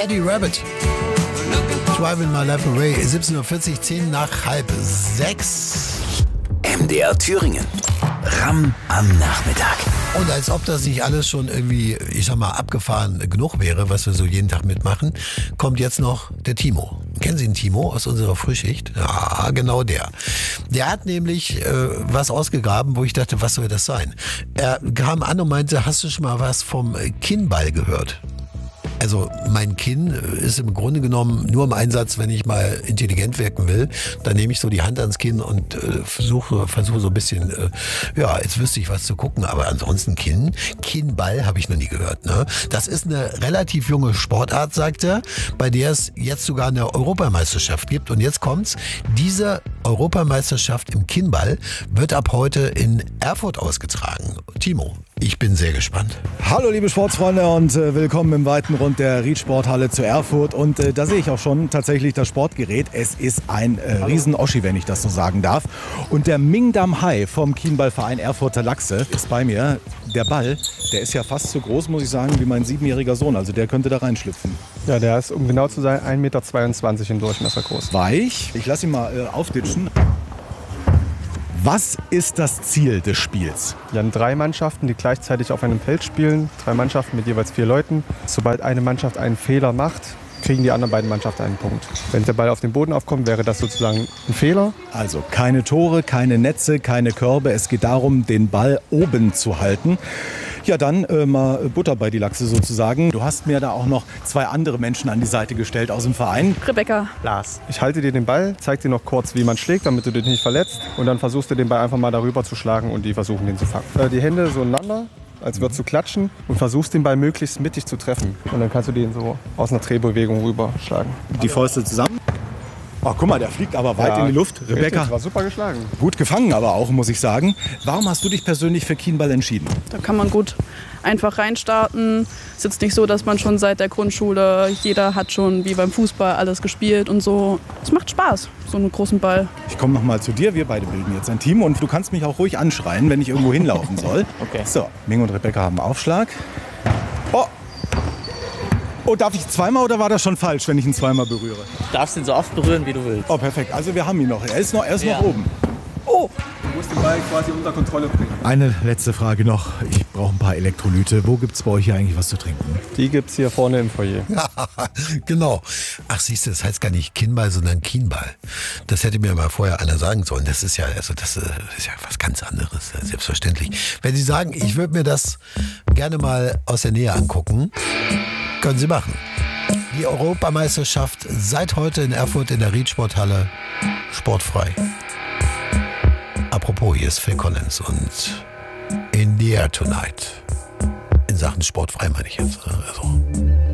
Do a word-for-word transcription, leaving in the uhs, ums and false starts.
Eddie Rabbit. Driving My Life Away, siebzehn Uhr vierzig, zehn nach halb sechs. M D R Thüringen. Ram am Nachmittag. Und als ob das nicht alles schon irgendwie, ich sag mal, abgefahren genug wäre, was wir so jeden Tag mitmachen, kommt jetzt noch der Timo. Kennen Sie den Timo aus unserer Frühschicht? Ja, genau der. Der hat nämlich äh, was ausgegraben, wo ich dachte, was soll das sein? Er kam an und meinte, hast du schon mal was vom Kinnball gehört? Also mein Kinn ist im Grunde genommen nur im Einsatz, wenn ich mal intelligent wirken will. Dann nehme ich so die Hand ans Kinn und äh, versuche versuche so ein bisschen, äh, ja, jetzt wüsste ich was zu gucken. Aber ansonsten Kinn, Kinnball habe ich noch nie gehört. Ne? Das ist eine relativ junge Sportart, sagt er, bei der es jetzt sogar eine Europameisterschaft gibt. Und jetzt kommt's, diese Europameisterschaft im Kinnball wird ab heute in Erfurt ausgetragen. Timo, ich bin sehr gespannt. Hallo liebe Sportsfreunde und äh, willkommen im weiten Rund der Ried-Sporthalle zu Erfurt. Und äh, da sehe ich auch schon tatsächlich das Sportgerät. Es ist ein äh, Riesen-Oschi, wenn ich das so sagen darf. Und der Mingdam Hai vom Kienballverein Erfurter Lachse ist bei mir. Der Ball, der ist ja fast so groß, muss ich sagen, wie mein siebenjähriger Sohn. Also der könnte da reinschlüpfen. Ja, der ist, um genau zu sein, ein Meter zweiundzwanzig im Durchmesser groß. Weich. Ich lasse ihn mal äh, aufditschen. Was ist das Ziel des Spiels? Wir haben drei Mannschaften, die gleichzeitig auf einem Feld spielen. Drei Mannschaften mit jeweils vier Leuten. Sobald eine Mannschaft einen Fehler macht, kriegen die anderen beiden Mannschaften einen Punkt. Wenn der Ball auf den Boden aufkommt, wäre das sozusagen ein Fehler. Also keine Tore, keine Netze, keine Körbe. Es geht darum, den Ball oben zu halten. Ja, dann äh, mal Butter bei die Lachse sozusagen. Du hast mir da auch noch zwei andere Menschen an die Seite gestellt aus dem Verein. Rebecca. Lars. Ich halte dir den Ball, zeig dir noch kurz, wie man schlägt, damit du dich nicht verletzt. Und dann versuchst du den Ball einfach mal darüber zu schlagen und die versuchen, den zu fangen. Äh, die Hände so ineinander, als würdest du klatschen und versuchst den Ball möglichst mittig zu treffen. Und dann kannst du den so aus einer Drehbewegung rüberschlagen. Die Fäuste zusammen. Oh, guck mal, der fliegt aber weit Ja, in die Luft. Rebecca, richtig, war super geschlagen. gut gefangen aber auch, muss ich sagen. Warum hast du dich persönlich für Kienball entschieden? Da kann man gut einfach reinstarten. Es ist jetzt nicht so, dass man schon seit der Grundschule, jeder hat schon wie beim Fußball alles gespielt und so. Es macht Spaß, so einen großen Ball. Ich komme noch mal zu dir. Wir beide bilden jetzt ein Team und du kannst mich auch ruhig anschreien, wenn ich irgendwo hinlaufen soll. Okay. So, Ming und Rebecca haben Aufschlag. Oh! Oh, darf ich zweimal oder war das schon falsch, wenn ich ihn zweimal berühre? Du darfst ihn so oft berühren, wie du willst. Oh, perfekt. Also wir haben ihn noch. Er ist noch, er ist Ja. noch oben. Oh! Du musst den Ball quasi unter Kontrolle bringen. Eine letzte Frage noch. Ich brauche ein paar Elektrolyte. Wo gibt es bei euch hier eigentlich was zu trinken? Die gibt's hier vorne im Foyer. Genau. Ach, siehst du, das heißt gar nicht Kinnball, sondern Kienball. Das hätte mir mal vorher einer sagen sollen. Das ist ja, also das ist ja was ganz anderes, selbstverständlich. Wenn Sie sagen, ich würde mir das gerne mal aus der Nähe angucken, können Sie machen. Die Europameisterschaft seit heute in Erfurt in der Ried-Sporthalle sportfrei. Apropos, hier ist Phil Collins und In the Air Tonight. In Sachen sportfrei meine ich jetzt. Also